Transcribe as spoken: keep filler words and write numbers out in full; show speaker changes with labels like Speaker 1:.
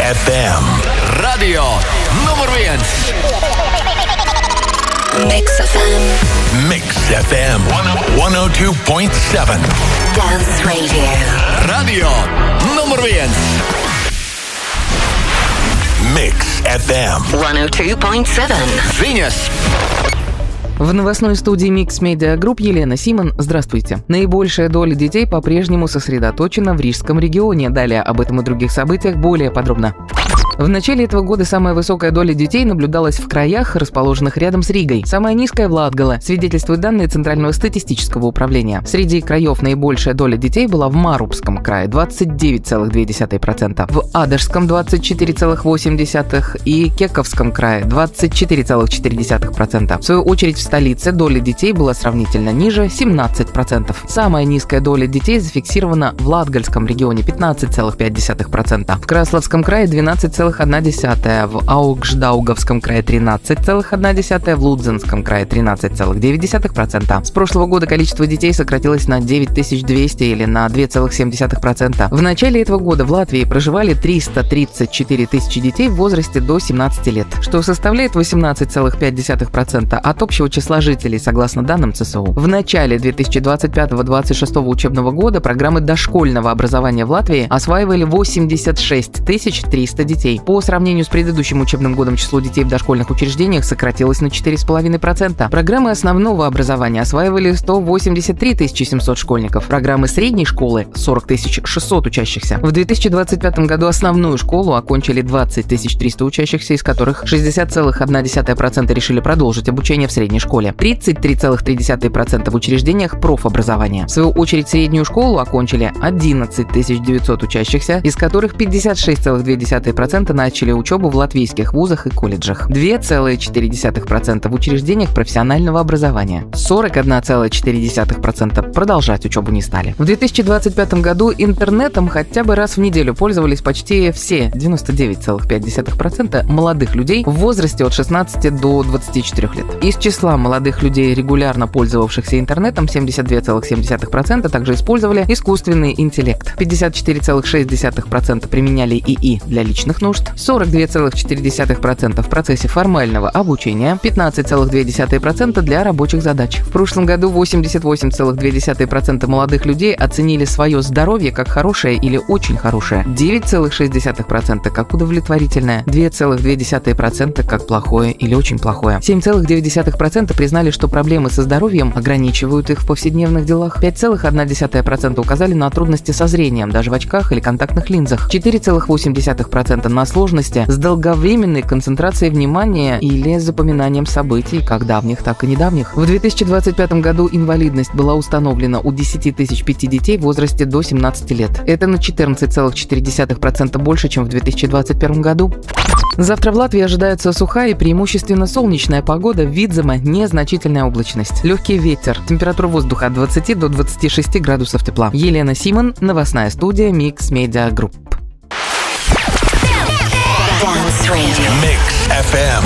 Speaker 1: эф эм.
Speaker 2: Radio nummer viens.
Speaker 3: Mix эф эм.
Speaker 1: Mix эф эм сто два и семь.
Speaker 3: Dance Radio.
Speaker 2: Radio nummer viens.
Speaker 1: Mix эф эм
Speaker 3: сто два и семь.
Speaker 2: Ziņas.
Speaker 4: В новостной студии Mix Media Group Елена Симон. Здравствуйте. Наибольшая доля детей по-прежнему сосредоточена в Рижском регионе. Далее об этом и других событиях более подробно. В начале этого года самая высокая доля детей наблюдалась в краях, расположенных рядом с Ригой. Самая низкая – в Латгале, свидетельствуют данные Центрального статистического управления. Среди краев наибольшая доля детей была в Марубском крае – двадцать девять целых две десятых процента, в Адерском – двадцать четыре целых восемь десятых процента и Кековском крае – двадцать четыре целых четыре десятых процента. В свою очередь в столице доля детей была сравнительно ниже – семнадцать процентов. Самая низкая доля детей зафиксирована в Латгальском регионе – пятнадцать целых пять десятых процента, в Красловском крае – двенадцать целых одна десятая процента, в Аугждаугавском крае тринадцать целых одна десятая процента, в Лудзенском крае тринадцать целых девять десятых процента. С прошлого года количество детей сократилось на девять тысяч двести или на два целых семь десятых процента. В начале этого года в Латвии проживали триста тридцать четыре тысячи детей в возрасте до семнадцати лет, что составляет восемнадцать целых пять десятых процента от общего числа жителей, согласно данным ЦСУ. В начале две тысячи двадцать пятого — две тысячи двадцать шестого учебного года программы дошкольного образования в Латвии осваивали восемьдесят шесть тысяч триста детей. По сравнению с предыдущим учебным годом число детей в дошкольных учреждениях сократилось на четыре целых пять десятых процента. Программы основного образования осваивали сто восемьдесят три тысячи семьсот школьников. Программы средней школы – сорок тысяч шестьсот учащихся. В две тысячи двадцать пятом году основную школу окончили двадцать тысяч триста учащихся, из которых шестьдесят целых одна десятая процента решили продолжить обучение в средней школе, тридцать три целых три десятых процента в учреждениях профобразования. В свою очередь среднюю школу окончили одиннадцать тысяч девятьсот учащихся, из которых пятьдесят шесть целых две десятых процента начали учебу в латвийских вузах и колледжах, два целых четыре десятых процента в учреждениях профессионального образования, сорок один целых четыре десятых процента продолжать учебу не стали. В две тысячи двадцать пятом году интернетом хотя бы раз в неделю пользовались почти все, девяносто девять целых пять десятых процента молодых людей в возрасте от шестнадцати до двадцати четырёх лет. Из числа молодых людей, регулярно пользовавшихся интернетом, семьдесят два целых семь десятых процента также использовали искусственный интеллект, пятьдесят четыре целых шесть десятых процента применяли ИИ для личных нужд, сорок два целых четыре десятых процента в процессе формального обучения, пятнадцать целых два десятых процента для рабочих задач. В прошлом году восемьдесят восемь целых два десятых процента молодых людей оценили свое здоровье как хорошее или очень хорошее, девять целых шесть десятых процента как удовлетворительное, два целых два десятых процента как плохое или очень плохое, семь целых девять десятых процента признали, что проблемы со здоровьем ограничивают их в повседневных делах, пять целых одна десятая процента указали на трудности со зрением, даже в очках или контактных линзах, четыре целых восемь десятых процента на сложности с долговременной концентрацией внимания или запоминанием событий, как давних, так и недавних. В две тысячи двадцать пятом году инвалидность была установлена у десяти тысяч пяти детей в возрасте до семнадцати лет. Это на четырнадцать целых четыре десятых процента больше, чем в две тысячи двадцать первом году. Завтра в Латвии ожидается сухая и преимущественно солнечная погода, видимо, незначительная облачность. Легкий ветер, температура воздуха от двадцати до двадцати шести градусов тепла. Елена Симон, новостная студия Mix Media Group.
Speaker 3: Dance Radio.
Speaker 1: Mix эф эм